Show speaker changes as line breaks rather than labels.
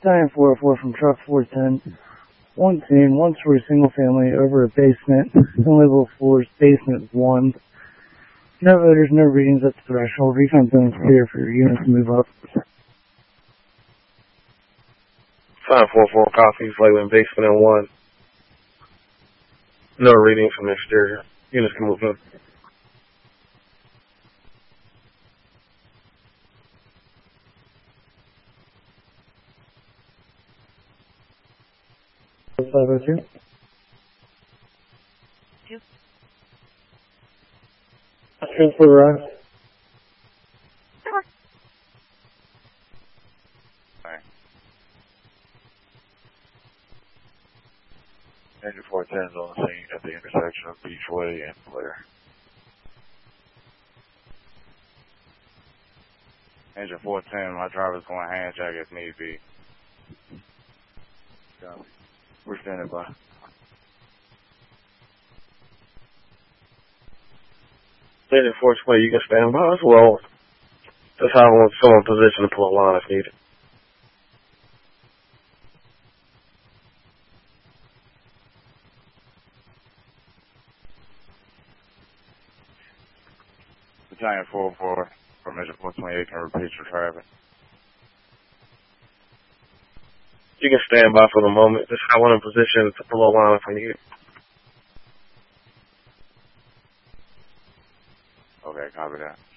Battalion 404 from Truck 410. One scene, one-story single-family over a basement, level floors, basement 1. No odors, no readings at the threshold. Recon zone is clear for your unit to move up.
Battalion 404 copies, label in basement 1. No readings from the exterior. Units can move up.
.502. Transport arrived.
Engine 410 is on the scene at the intersection of Beachway and Blair. Engine 410, my driver's going hand jack if need be. Copy. We're standing by.
Engine 420, you can stand by as well. Just have someone positioned to pull a line if needed.
Battalion 404 from Engine 428 can repeat your traffic.
You can stand by for the moment. Just have one in position to pull a line if needed.
Okay, copy that.